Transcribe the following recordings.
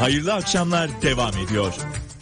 hayırlı akşamlar devam ediyor.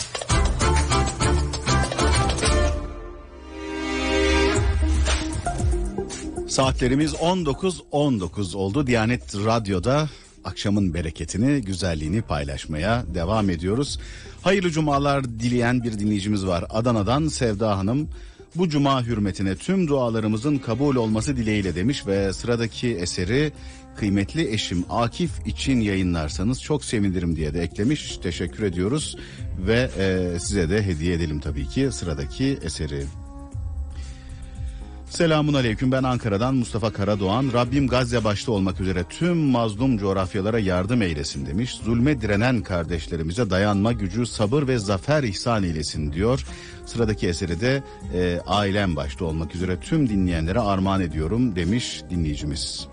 Saatlerimiz 19.19 oldu. Diyanet Radyo'da akşamın bereketini, güzelliğini paylaşmaya devam ediyoruz. Hayırlı cumalar dileyen bir dinleyicimiz var. Adana'dan Sevda Hanım. Bu cuma hürmetine tüm dualarımızın kabul olması dileğiyle demiş ve sıradaki eseri kıymetli eşim Akif için yayınlarsanız çok sevinirim diye de eklemiş. Teşekkür ediyoruz ve size de hediye edelim tabii ki sıradaki eseri. Selamun aleyküm, ben Ankara'dan Mustafa Karadoğan. Rabbim Gazze başta olmak üzere tüm mazlum coğrafyalara yardım eylesin demiş. Zulme direnen kardeşlerimize dayanma gücü, sabır ve zafer ihsan eylesin diyor. Sıradaki eseri de ailem başta olmak üzere tüm dinleyenlere armağan ediyorum demiş dinleyicimiz.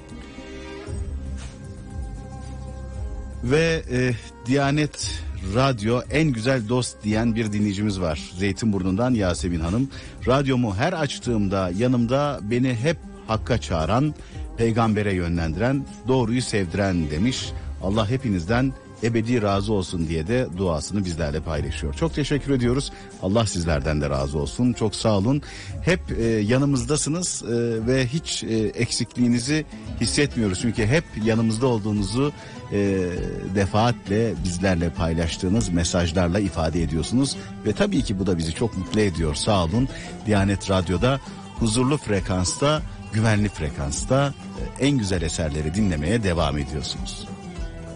Ve Diyanet Radyo en güzel dost diyen bir dinleyicimiz var. Zeytinburnu'ndan Yasemin Hanım. Radyomu her açtığımda yanımda beni hep hakka çağıran, peygambere yönlendiren, doğruyu sevdiren demiş. Allah hepinizden ebedi razı olsun diye de duasını bizlerle paylaşıyor. Çok teşekkür ediyoruz. Allah sizlerden de razı olsun. Çok sağ olun. Hep yanımızdasınız ve hiç eksikliğinizi hissetmiyoruz. Çünkü hep yanımızda olduğunuzu defaatle bizlerle paylaştığınız mesajlarla ifade ediyorsunuz. Ve tabii ki bu da bizi çok mutlu ediyor. Sağ olun. Diyanet Radyo'da huzurlu frekansta, güvenli frekansta en güzel eserleri dinlemeye devam ediyorsunuz.